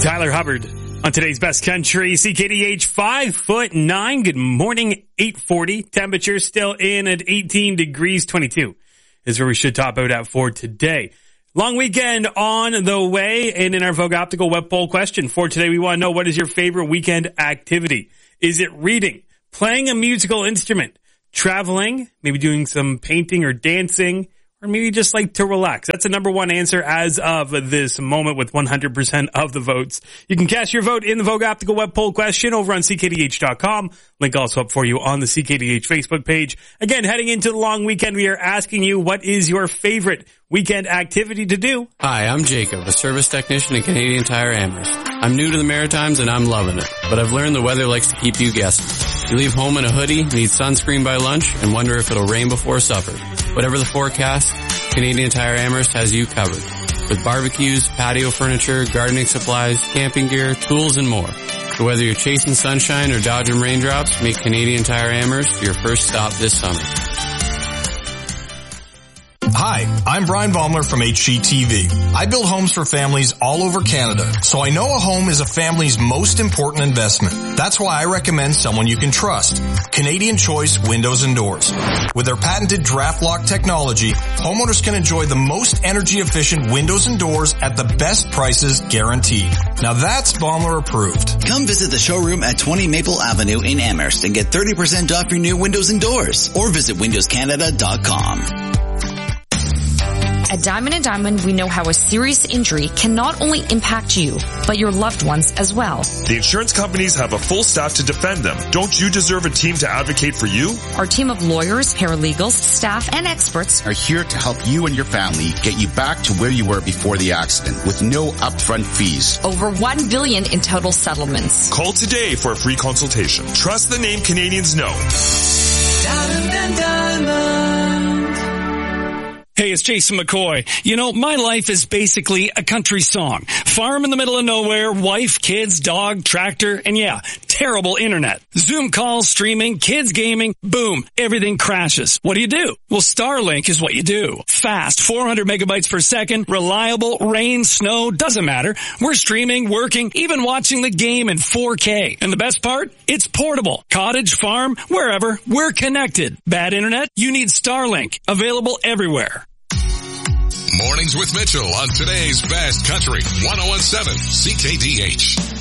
Tyler Hubbard on today's Best Country. CKDH 5'9". Good morning, 8:40. Temperature still in at 18 degrees. 22 is where we should top out at for today. Long weekend on the way, and in our Vogue Optical web poll question for today, we want to know, what is your favorite weekend activity? Is it reading, playing a musical instrument, traveling, maybe doing some painting or dancing, or maybe just like to relax? That's the number one answer as of this moment with 100% of the votes. You can cast your vote in the Vogue Optical web poll question over on CKDH.com. Link also up for you on the CKDH Facebook page. Again, heading into the long weekend, we are asking you, what is your favorite weekend activity to do? Hi, I'm Jacob, a service technician at Canadian Tire Amherst. I'm new to the Maritimes and I'm loving it, but I've learned the weather likes to keep you guessing. You leave home in a hoodie, need sunscreen by lunch, and wonder if it'll rain before supper. Whatever the forecast, Canadian Tire Amherst has you covered. With barbecues, patio furniture, gardening supplies, camping gear, tools, and more. So whether you're chasing sunshine or dodging raindrops, make Canadian Tire Amherst your first stop this summer. Hi, I'm Brian Baumler from HGTV. I build homes for families all over Canada, so I know a home is a family's most important investment. That's why I recommend someone you can trust. Canadian Choice Windows and Doors. With their patented draft lock technology, homeowners can enjoy the most energy efficient windows and doors at the best prices guaranteed. Now that's Baumler approved. Come visit the showroom at 20 Maple Avenue in Amherst and get 30% off your new windows and doors, or visit windowscanada.com. At Diamond & Diamond, we know how a serious injury can not only impact you, but your loved ones as well. The insurance companies have a full staff to defend them. Don't you deserve a team to advocate for you? Our team of lawyers, paralegals, staff, and experts are here to help you and your family get you back to where you were before the accident with no upfront fees. Over $1 billion in total settlements. Call today for a free consultation. Trust the name Canadians know. Diamond & Diamond. Hey, it's Jason McCoy. You know, my life is basically a country song. Farm in the middle of nowhere, wife, kids, dog, tractor, and yeah, terrible internet. Zoom calls, streaming, kids gaming, boom, everything crashes. What do? Well, Starlink is what you do. Fast, 400 megabytes per second, reliable, rain, snow, doesn't matter. We're streaming, working, even watching the game in 4K. And the best part? It's portable. Cottage, farm, wherever, we're connected. Bad internet? You need Starlink. Available everywhere. Mornings with Mitchell on today's Best Country 101.7 CKDH.